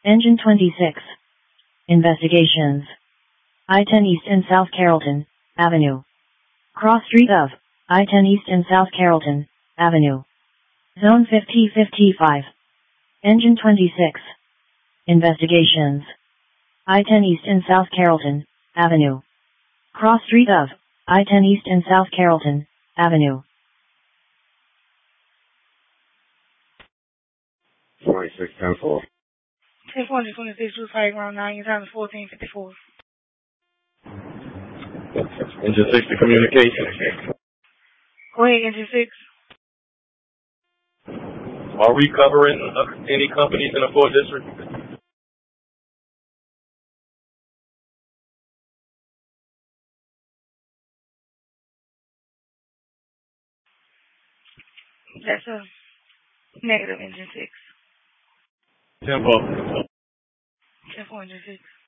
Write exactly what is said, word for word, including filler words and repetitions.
Engine twenty-six. Investigations. I ten East and South Carrollton Avenue. Cross street of I ten East and South Carrollton Avenue. Zone fifty fifty-five. Engine twenty-six. Investigations. I ten East and South Carrollton Avenue. Cross street of I ten East and South Carrollton Avenue. twenty-six ten four. ten four twenty-six, Blue Flight Ground nine, your time is fourteen fifty-four. Engine six to communication. Go ahead, Engine six. Are we covering uh, any companies in the fourth district? That's a negative, Engine six. ten four. ten four, Engine six.